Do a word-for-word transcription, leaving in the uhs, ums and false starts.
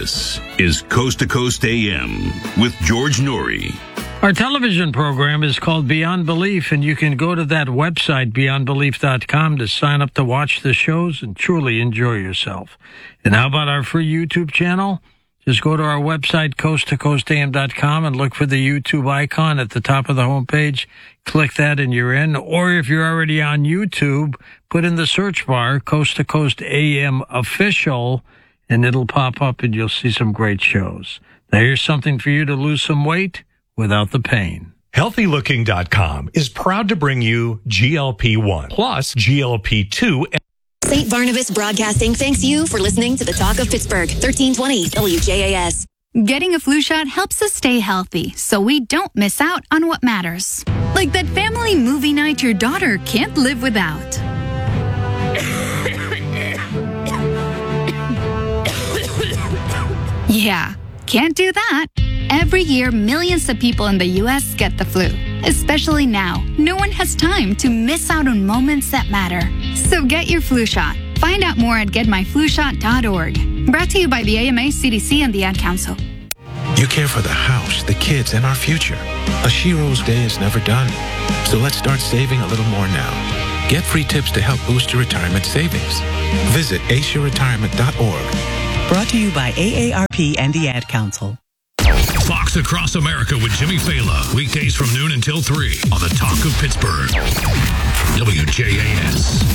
This is Coast to Coast A M with George Norrie. Our television program is called Beyond Belief, and you can go to that website, beyond belief dot com, to sign up to watch the shows and truly enjoy yourself. And how about our free YouTube channel? Just go to our website, coast to coast a m dot com, and look for the YouTube icon at the top of the homepage. Click that and you're in. Or if you're already on YouTube, put in the search bar, Coast to Coast A M Official, and it'll pop up and you'll see some great shows. Now here's something for you to lose some weight without the pain. healthy looking dot com is proud to bring you G L P one plus G L P two. Saint Barnabas Broadcasting thanks you for listening to the Talk of Pittsburgh, thirteen twenty W J A S. Getting a flu shot helps us stay healthy, so we don't miss out on what matters. Like that family movie night your daughter can't live without. Yeah, can't do that. Every year, millions of people in the U S get the flu. Especially now, no one has time to miss out on moments that matter. So get your flu shot. Find out more at get my flu shot dot org. Brought to you by the A M A, C D C, and the Ad Council. You care for the house, the kids, and our future. A Shiro's day is never done. So let's start saving a little more now. Get free tips to help boost your retirement savings. Visit asia retirement dot org. Brought to you by A A R P and the Ad Council. Fox Across America with Jimmy Fela. Weekdays from noon until three on the Talk of Pittsburgh. W J A S.